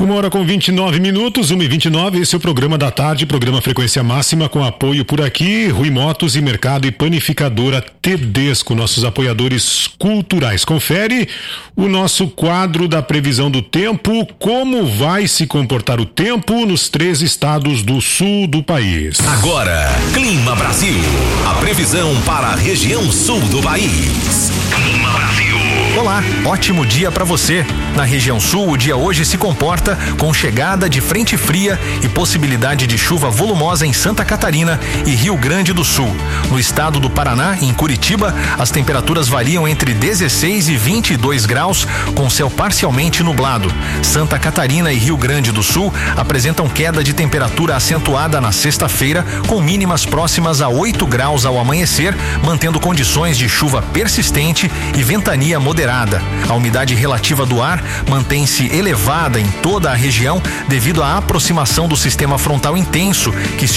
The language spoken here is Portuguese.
1h29, 1h29, esse é o programa da tarde, programa Frequência Máxima, com apoio por aqui, Rui Motos e Mercado e Panificadora Tedesco, nossos apoiadores culturais. Confere o nosso quadro da previsão do tempo, como vai se comportar o tempo nos 3 estados do sul do país. Agora, Clima Brasil, a previsão para a região sul do país. Clima Brasil. Olá, ótimo dia para você. Na região sul, o dia hoje se comporta com chegada de frente fria e possibilidade de chuva volumosa em Santa Catarina e Rio Grande do Sul. No estado do Paraná, em Curitiba, as temperaturas variam entre 16 e 22 graus, com céu parcialmente nublado. Santa Catarina e Rio Grande do Sul apresentam queda de temperatura acentuada na sexta-feira, com mínimas próximas a 8 graus ao amanhecer, mantendo condições de chuva persistente e ventania moderada. A umidade relativa do ar mantém-se elevada em toda a região devido à aproximação do sistema frontal intenso que se